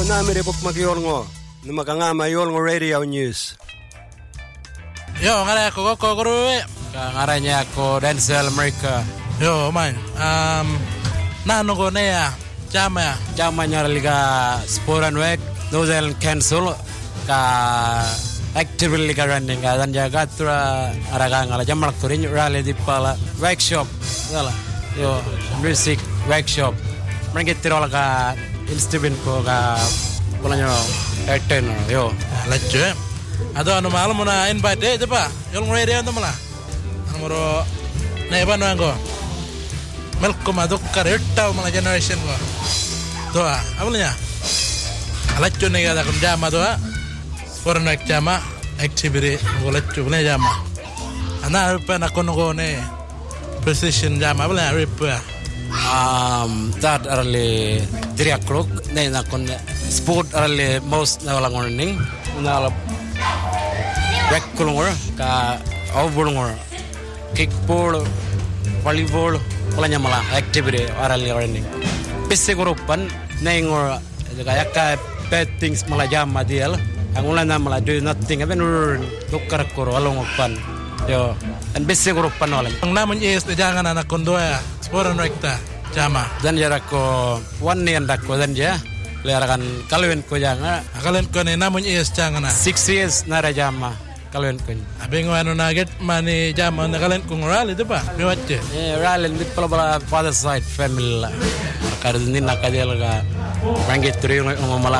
namire pok makiyolngo. Numakangama yolngo radio news. Yo, ngara ko kuruwe. Ngaranya ako Denzel America. Yo, man. Nano ko na Jama. Jama nyaraliga sporan wek. Nozel cancel ka actively liga running dan jaga tura araga ngala jamalak turin rally di pala workshop. Dala. Yo, music workshop. Mereka tirol ka instrument ko ka pulanyo airten yo. Lacce. Ado anu malam muna invite deh pa. Yolngo radio anu mala. Amoro neba no ango. Melkom aduk karetta mala generation ko. Doa, apalnya? Lacce ne gada kun jama doa. Sporana jama activity lacce punya jama. Ana rupa na kono ne precision jama apalnya rupa. That early 3 o'clock. Nay nakon sport early most na walang morning. Na rec kulungor ka overlungor kickball volleyball wala mala activity early morning. Bisi grupan nengor kaya ka betting mala jama dial. Ang ulan na mala do nothing even tukar ko walong pan. Yo, and bisi grupan wala. Ang naman is jangan anak kondoya. Sporang rekta jama. Dan jarak ko 1 year dako dan ja. Lerakan kaluen ko janga. Kalian ko ni naman is jangan 6 years nara jama kaluen ko. Abeng ano naget mani jama na kalian ko ngoral itu pa. Miwatche. Rally di pala father side family la. Kardin nakadel ga rangit trio ngomala.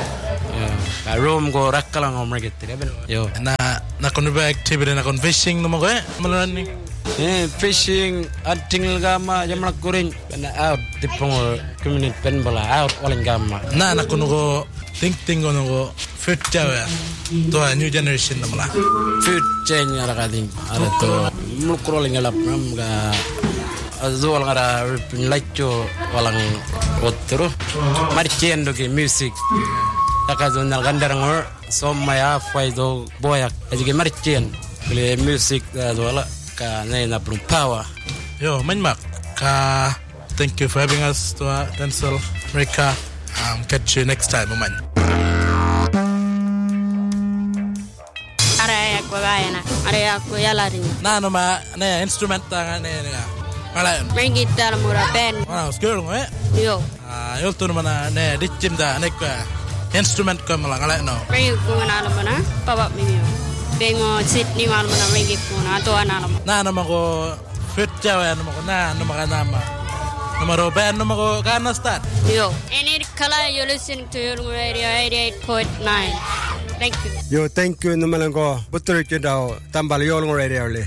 Ka room go rakkala ngomrget ben. Yo. Na kon ba activity na kon fishing no mo ko malan ni. Fishing hunting gama jamak kuring na out tipong community pen bala out walang gama. Na kon go think ono go food jawa. To a new generation na mala. Food change ara kading. Ara to mulkrolling alap ram ga azol ngara lacco walang otro marchendo ke music takazo na gandar ngor somaya faido boyak ajige marchen le music wala ka na power. Yo manmak ka thank you for having us to Denzel America. Catch you next time man. Are aku yalaring. Na no ma na instrument ta ne Malayan. Main gitar murah pen. Wow, sekarang Yo. Yol tu mana ne dicim da ne instrument ko malang ala no. Main ko na mana? Papa mimi. Bengo Sydney mal mana main ko na to ana. Na nama ko fit jawa nama ko na nama ka nama. Numero band nama ko kana start. Yo. Any color you listen to your radio 88.9. Thank you. Yo, thank you naman ko. Butur ko daw tambal yolngo radio le.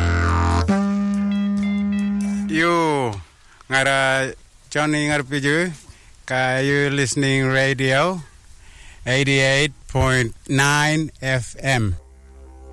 Yo, ngara Johnny ngarpiju, you listening radio 88.9 FM.